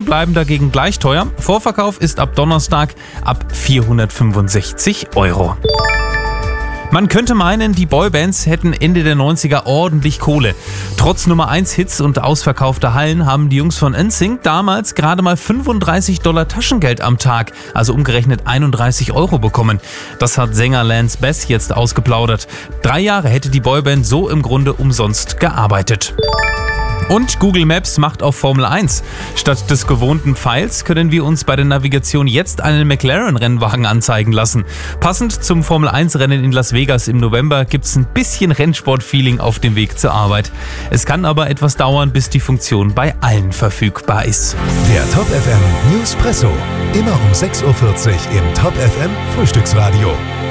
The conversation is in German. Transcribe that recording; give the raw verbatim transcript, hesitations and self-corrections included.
bleiben dagegen gleich teuer. Vorverkauf ist ab Donnerstag ab vierhundertfünfundsechzig Euro. Man könnte meinen, die Boybands hätten Ende der neunziger ordentlich Kohle. Trotz Nummer eins Hits und ausverkaufter Hallen haben die Jungs von N Sync damals gerade mal fünfunddreißig Dollar Taschengeld am Tag, also umgerechnet einunddreißig Euro bekommen. Das hat Sänger Lance Bass jetzt ausgeplaudert. Drei Jahre hätte die Boyband so im Grunde umsonst gearbeitet. Und Google Maps macht auf Formel eins. Statt des gewohnten Pfeils können wir uns bei der Navigation jetzt einen McLaren-Rennwagen anzeigen lassen. Passend zum Formel eins Rennen in Las Vegas im November gibt's ein bisschen Rennsport-Feeling auf dem Weg zur Arbeit. Es kann aber etwas dauern, bis die Funktion bei allen verfügbar ist. Der Top F M Newspresso. Immer um sechs Uhr vierzig im Top F M Frühstücksradio.